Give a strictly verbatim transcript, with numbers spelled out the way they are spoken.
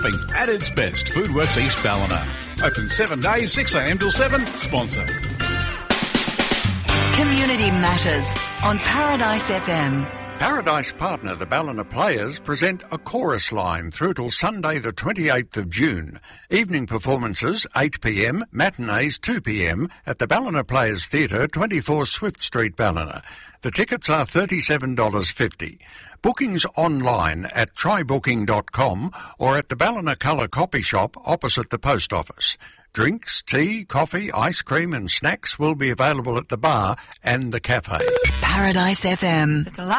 At its best, Foodworks East Ballina. Open seven days, six a m till seven. Sponsor. Community Matters on Paradise F M. Paradise partner, the Ballina Players, present a chorus line through till Sunday the twenty-eighth of June. Evening performances, eight p m, matinees, two p m, at the Ballina Players Theatre, twenty-four Swift Street, Ballina. The tickets are thirty-seven dollars fifty. Bookings online at try booking dot com or at the Ballina Colour Copy Shop opposite the post office. Drinks, tea, coffee, ice cream and snacks will be available at the bar and the cafe. Paradise F M.